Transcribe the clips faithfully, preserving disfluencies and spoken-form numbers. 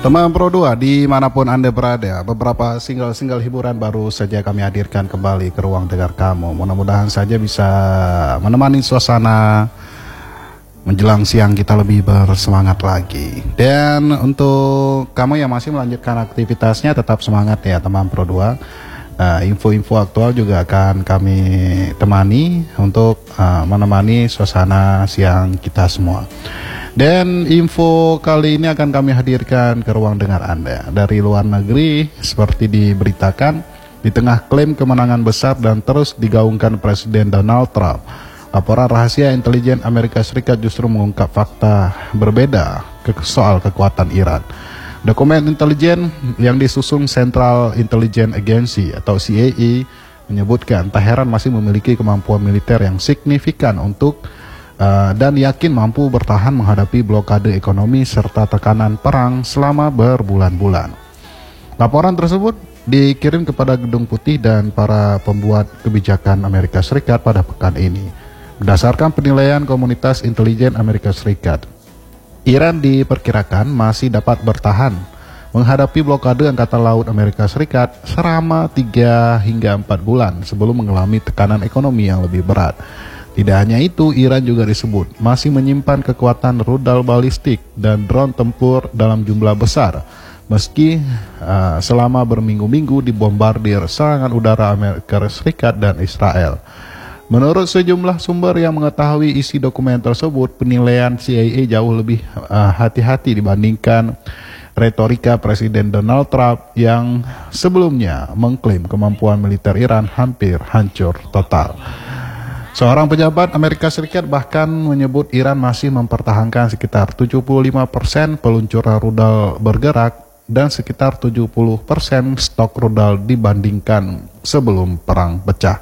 Teman Pro dua, dimanapun Anda berada, beberapa single-single hiburan baru saja kami hadirkan kembali ke ruang dengar kamu. Mudah-mudahan saja bisa menemani suasana menjelang siang kita lebih bersemangat lagi. Dan untuk kamu yang masih melanjutkan aktivitasnya, tetap semangat ya teman Pro dua. uh, Info-info aktual juga akan kami temani untuk uh, menemani suasana siang kita semua. Dan info kali ini akan kami hadirkan ke ruang dengar Anda dari luar negeri. Seperti diberitakan, di tengah klaim kemenangan besar dan terus digaungkan Presiden Donald Trump, laporan rahasia intelijen Amerika Serikat justru mengungkap fakta berbeda soal kekuatan Iran. Dokumen intelijen yang disusun Central Intelligence Agency atau C I A menyebutkan Teheran masih memiliki kemampuan militer yang signifikan untuk Uh, dan yakin mampu bertahan menghadapi blokade ekonomi serta tekanan perang selama berbulan-bulan. Laporan tersebut dikirim kepada Gedung Putih dan para pembuat kebijakan Amerika Serikat pada pekan ini. Berdasarkan penilaian komunitas intelijen Amerika Serikat, Iran diperkirakan masih dapat bertahan menghadapi blokade Angkatan Laut Amerika Serikat selama tiga hingga empat bulan sebelum mengalami tekanan ekonomi yang lebih berat. Tidak hanya itu, Iran juga disebut masih menyimpan kekuatan rudal balistik dan drone tempur dalam jumlah besar, meski uh, selama berminggu-minggu dibombardir serangan udara Amerika Serikat dan Israel. Menurut sejumlah sumber yang mengetahui isi dokumen tersebut, penilaian C I A jauh lebih uh, hati-hati dibandingkan retorika Presiden Donald Trump yang sebelumnya mengklaim kemampuan militer Iran hampir hancur total. Seorang pejabat Amerika Serikat bahkan menyebut Iran masih mempertahankan sekitar tujuh puluh lima persen peluncuran rudal bergerak dan sekitar tujuh puluh persen stok rudal dibandingkan sebelum perang pecah.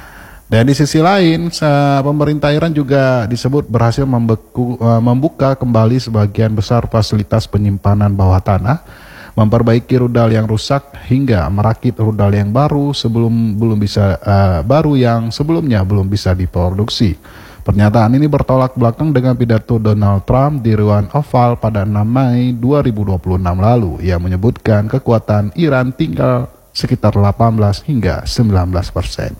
Dan di sisi lain, pemerintah Iran juga disebut berhasil membeku, membuka kembali sebagian besar fasilitas penyimpanan bawah tanah, memperbaiki rudal yang rusak hingga merakit rudal yang baru sebelum belum bisa uh, baru yang sebelumnya belum bisa diproduksi. Pernyataan ini bertolak belakang dengan pidato Donald Trump di Ruang Oval pada enam Mei dua ribu dua puluh enam lalu yang menyebutkan kekuatan Iran tinggal sekitar delapan belas hingga sembilan belas persen.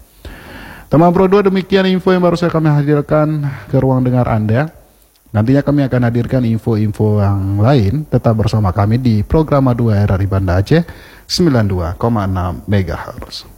Teman Pro dua, demikian info yang baru saya kami hadirkan ke ruang dengar Anda. Nantinya kami akan hadirkan info-info yang lain. Tetap bersama kami di Programa dua R R I Banda Aceh sembilan puluh dua koma enam megahertz.